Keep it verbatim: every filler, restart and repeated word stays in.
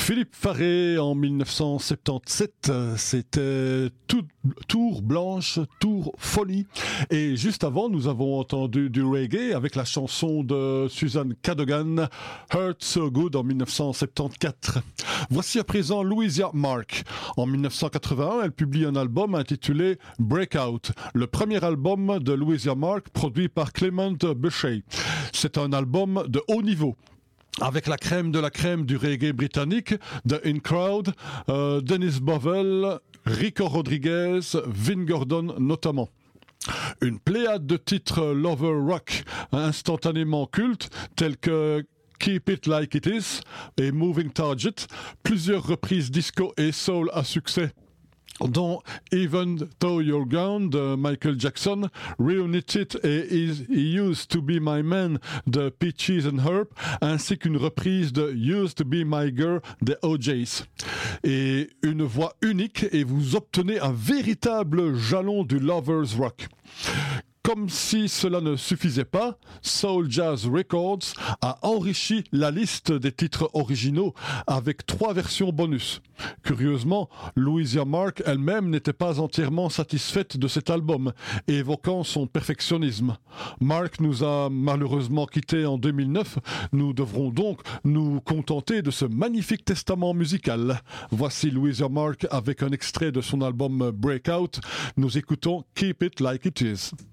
Philippe Farré en mille neuf cent soixante-dix-sept, c'était tout, Tour Blanche, Tour Folie. Et juste avant, nous avons entendu du reggae avec la chanson de Suzanne Cadogan, Hurt So Good en mille neuf cent soixante-quatorze. Voici à présent Louisa Mark. En mille neuf cent quatre-vingt-un, elle publie un album intitulé Breakout, le premier album de Louisa Mark produit par Clement Bushey. C'est un album de haut niveau, avec la crème de la crème du reggae britannique, The In Crowd, euh, Dennis Bovell, Rico Rodriguez, Vin Gordon notamment. Une pléiade de titres lover rock instantanément cultes, tels que Keep It Like It Is et Moving Target, plusieurs reprises disco et soul à succès, dont Even Though You're Gone de Michael Jackson, Reunited et He Used to Be My Man de Peaches and Herb, ainsi qu'une reprise de Used to Be My Girl des O J's. Et une voix unique, et vous obtenez un véritable jalon du Lovers Rock. Comme si cela ne suffisait pas, Soul Jazz Records a enrichi la liste des titres originaux avec trois versions bonus. Curieusement, Louisa Mark elle-même n'était pas entièrement satisfaite de cet album, évoquant son perfectionnisme. Mark nous a malheureusement quittés en deux mille neuf, nous devrons donc nous contenter de ce magnifique testament musical. Voici Louisa Mark avec un extrait de son album Breakout. Nous écoutons Keep It Like It Is.